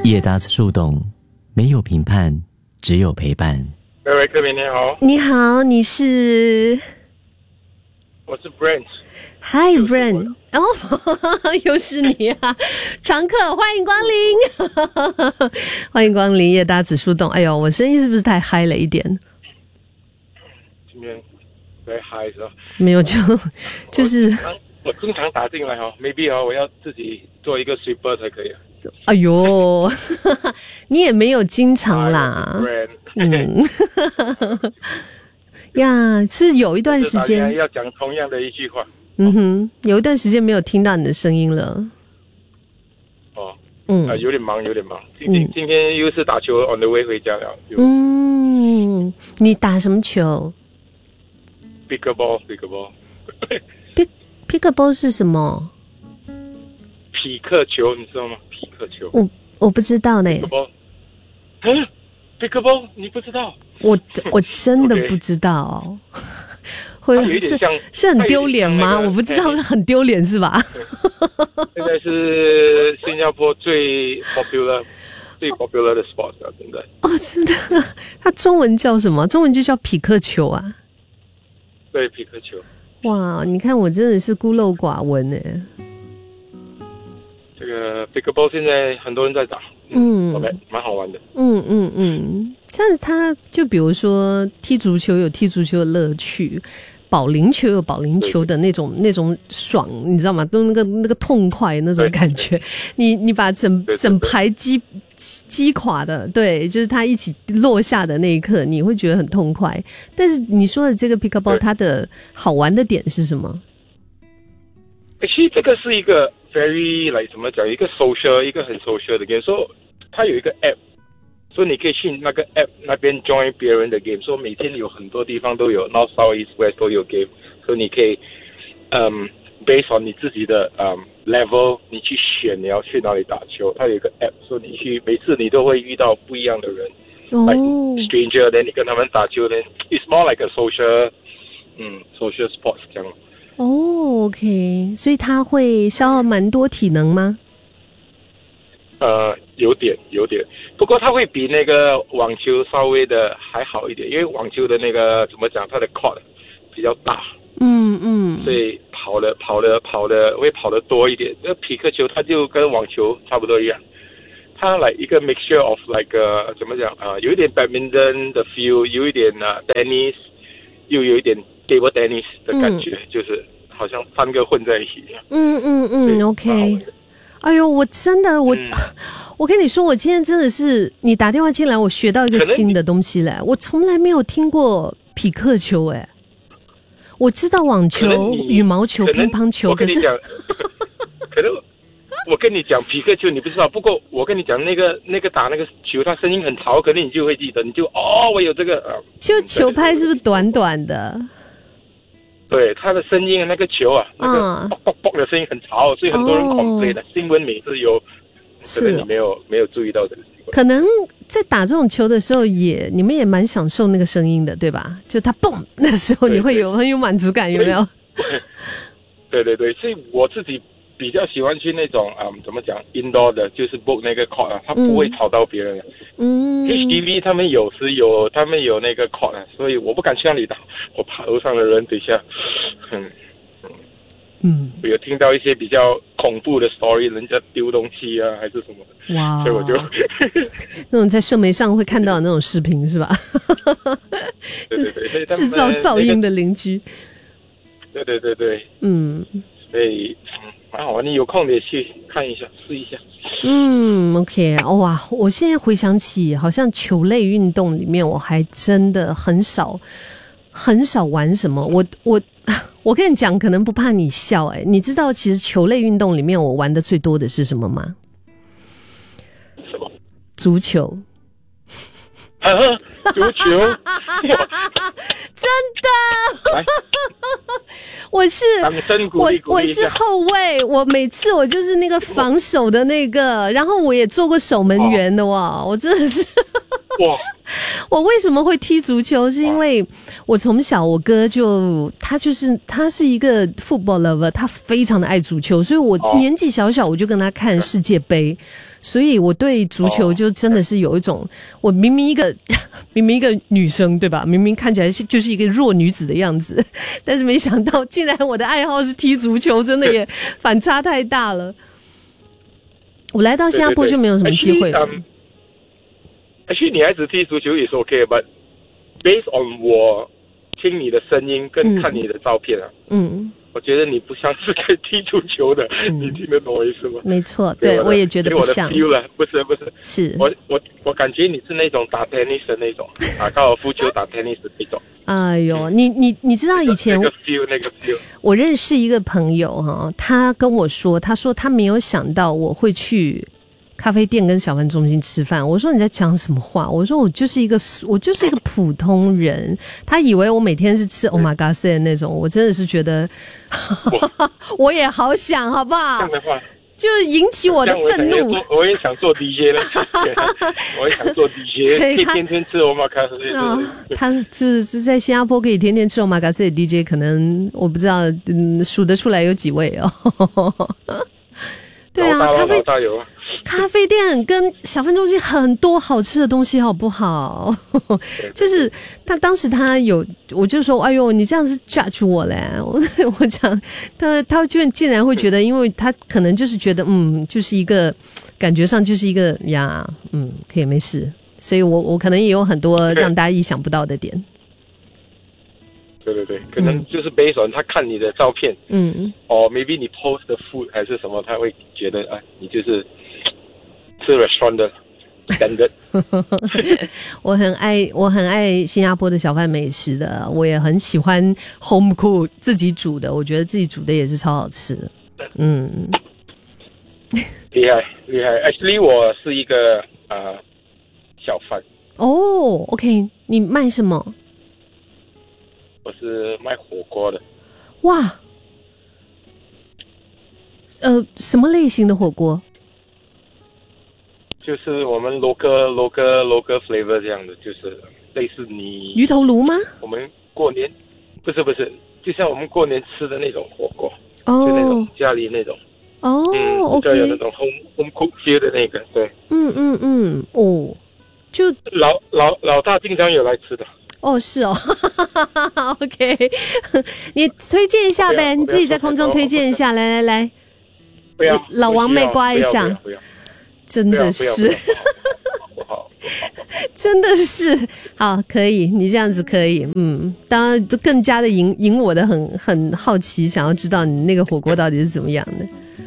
叶达子树洞，没有评判，只有陪伴。 各位客民你好， 你好，你是？ 我是 Brent。Hi Brent， 哦，又是你啊！常客，欢迎光临，欢迎光临叶达子树洞。哎呦，我声音是不是太嗨了一点？ 今天在嗨是吧？ 没有，就是我经常打进来哈 ，maybe 我要自己做一个 sweeper 才可以。 哎呦，你也没有经常啦。呀，是有一段时间要讲同样的一句话。 有一段时间没有听到你的声音了。 哦，有点忙。今天又是打球 on the way 回家了。 你打什么球 ？Pickleball。Pickleball 是什么？ 匹克球，你知道吗？匹克球。 我不知道呢。 Pickleball 你不知道？ 我真的不知道。是很丢脸吗？我不知道，很丢脸是吧？ 现在是新加坡最 popular 的 sport 啊，现在。 哦，真的？它中文叫什么？中文就叫匹克球啊。 对，匹克球。 哇，你看我真的是孤陋寡闻哎。 这个 Pickleball 现在很多人在打，蛮好玩的。 但是它就比如说踢足球有踢足球的乐趣，保龄球有保龄球的那种爽，你知道吗？都那个痛快那种感觉。你把整排击垮的，对，就是它一起落下的那一刻，你会觉得很痛快。但是你说的这个 Pickleball 它的好玩的点是什么？ 其实这个是一个 very 怎么讲，一个 social 一个很 social 的 game， 所以它有一个 app， 所以你可以去那个 app 那边 join 别人的 game， 所以每天有很多地方都有 North South East West 都有 game， 所以你可以based on 你自己的level， 你去选你要去哪里打球，它有一个 app， 所以你去每次你都会遇到不一样的人，like stranger， then 你跟他们打球 then it's more like a social sports 这样。 OK， 所以它会消耗蛮多体能吗？ 有点，不过它会比那个网球稍微的还好一点，因为网球的那个怎么讲，它的 court 比较大，所以跑的会跑得多一点。那匹克球它就跟网球差不多一样，它一个 mixture of 怎么讲有一点 badminton 的 feel， 有一点tennis， 又有一点 table tennis 的感觉，就是好像三个混在一起一样。 OK。哎呦，我真的我跟你说，我今天真的是你打电话进来，我学到一个新的东西嘞，我从来没有听过匹克球哎，我知道网球、羽毛球、乒乓球，可是可能我跟你讲匹克球你不知道，不过我跟你讲那个打那个球，它声音很吵，可能你就会记得，你就我有这个就球拍是不是短短的？ 对，它的声音那个球那个啵啵啵的声音很吵，所以很多人 complain 的。新闻每次有，可能你没有注意到这个。 可能在打这种球的时候你们也蛮享受那个声音的，对吧？就它蹦那时候你会很有满足感，有没有？ 对，所以我自己比较喜欢去那种怎么讲 indoor 的，就是 book 那个 court 它不会吵到别人。HDB 他们有那个 court 所以我不敢去那里打，我怕楼上的人等一下，我有听到一些比较恐怖的 story， 人家丢东西啊还是什么的，哇！所以我就那种在社媒上会看到的那种视频是吧？ 对， 制造噪音的邻居。 对，所以蛮好玩，你有空也去看一下，试一下。 OK， 哇！我现在回想起，好像球类运动里面，我还真的很少玩什么。我跟你讲，可能不怕你笑你知道其实球类运动里面我玩的最多的是什么吗？ 什么？ 足球。 足球， 真的，我是后卫，我每次我就是那个防守的那个，然后我也做过守门员的哇，我真的是哇， 我为什么会踢足球？是因为我从小我哥他是一个 football lover， 他非常的爱足球，所以我年纪小小我就跟他看世界杯，所以我对足球就真的是有一种，我明明一个女生对吧？明明看起来就是一个弱女子的样子，但是没想到竟然我的爱好是踢足球，真的也反差太大了。我来到新加坡就没有什么机会了。 Actually， 女孩子踢足球也是 OK，but based on 我听你的声音跟看你的照片啊，我觉得你不像是可以踢足球的，你听得懂我意思吗？ 没错，对我也觉得不像。 我的 feel 了，不是， 是我感觉你是那种打 tennis 的那种，打高尔夫球打 tennis 的那种。 哎呦，你知道以前那个 feel， 我认识一个朋友哈，他跟我说，他说他没有想到我会去咖啡店跟小贩中心吃饭。我说你在讲什么话？我说我就是一个普通人。他以为我每天是吃 omakase 的那种，我真的是觉得我也好想好不好？就引起我的愤怒。 我也想做 DJ 了，我也想做 DJ， 可以天天吃 omakase。 他是在新加坡可以天天吃 omakase 的 DJ， 可能我不知道数得出来有几位哦。对啊，咖啡店跟小贩中心很多好吃的东西，好不好？就是当时我就说，哎呦，你这样是 judge 我嘞！我讲他竟然会觉得，因为他可能就是觉得，就是一个感觉上就是一个呀，可以没事，所以我可能也有很多让大家意想不到的点。 对，可能就是 based on 他看你的照片，maybe 你 post 的 food 还是什么，他会觉得你就是吃 restaurant 的 standard。 我很爱新加坡的小贩美食的，我也很喜欢 home cook 自己煮的，我觉得自己煮的也是超好吃的。 厉害 ，Actually 我是一个小贩。 哦 ，OK， 你卖什么？ 我是卖火锅的。 哇，什么类型的火锅？ 就是我们 local flavor 这样的，就是类似你鱼头炉吗？ 我们过年不是，就像我们过年吃的那种火锅， 就那种家里那种。 OK， 有那种 home cook feel 的那个，对。 就老大经常有来吃的。 是哦，OK， 你推荐一下呗，你自己在空中推荐一下，来， 不要， 老王妹刮一下， 不要， 真的是， 不好， 真的是，好，可以，你这样子可以，当然更加的引我的很好奇，想要知道你那个火锅到底是怎么样的。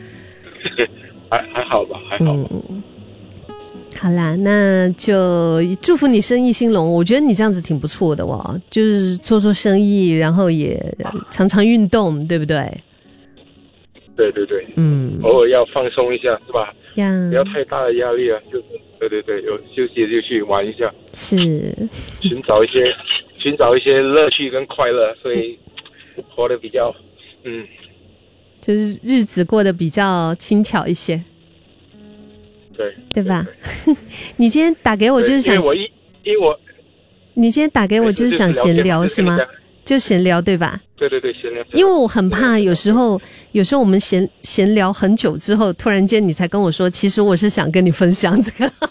还好吧，还好吧。 好啦，那就祝福你生意兴隆。我觉得你这样子挺不错的哦，就是做生意，然后也常常运动，对不对？ 对，偶尔要放松一下，是吧？不要太大的压力啊，就是对，有休息就去玩一下， 是寻找一些乐趣跟快乐，所以活得比较就是日子过得比较轻巧一些。对吧？你今天打给我就是想，你今天打给我就是想闲聊是吗？就闲聊对吧？ 对，闲聊。 因为我很怕有时候我们闲聊很久之后，突然间你才跟我说，其实我是想跟你分享这个。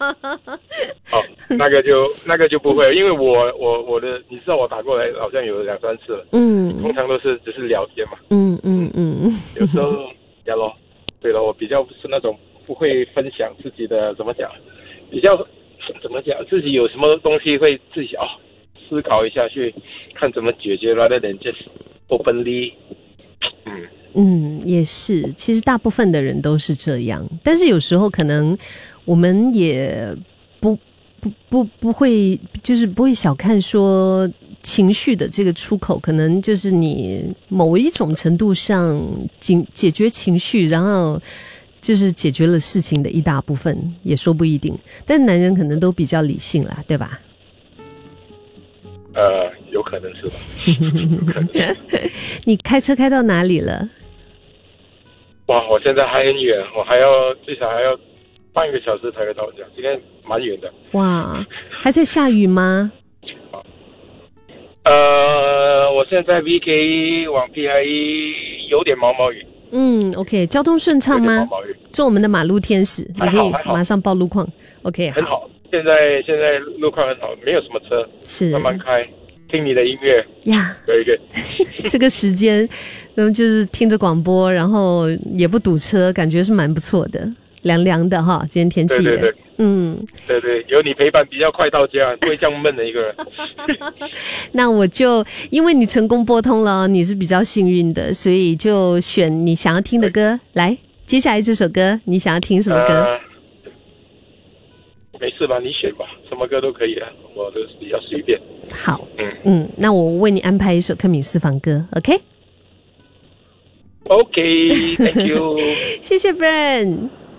那个就不会，因为我的你知道我打过来好像有2-3次了，通常都是只是聊天嘛，有时候呀咯，对了，我比较是那种。不会分享自己的怎么讲，自己有什么东西会自己思考一下去看怎么解决 rather than just openly。 也是，其实大部分的人都是这样，但是有时候可能我们也不会，就是不会小看说情绪的这个出口，可能就是你某一种程度上解决情绪，然后。就是解决了事情的一大部分，也说不一定。但男人可能都比较理性啦，对吧？ 有可能是吧。 你开车开到哪里了？ 哇，我现在还很远，我最少还要半个小时才会到家，今天蛮远的。 哇，还在下雨吗？ 我现在 VK 往 PIE 有点毛毛雨。 OK， 交通顺畅吗？做我们的马路天使，你可以马上报路况。OK， 很好。现在路况很好，没有什么车， 是慢慢开，听你的音乐呀。 有一个这个时间，就是听着广播，然后也不堵车，感觉是蛮不错的，凉凉的哈。今天天气也， 对，有你陪伴比较快到家，不会这样闷的一个人。 那我就因为你成功拨通了，你是比较幸运的，所以就选你想要听的歌来。接下来这首歌，你想要听什么歌？ 没事吧，你选吧，什么歌都可以啊，我都比较随便。 好，那我为你安排一首柯敏私房歌 ，OK？OK， Thank you 谢谢 Brian。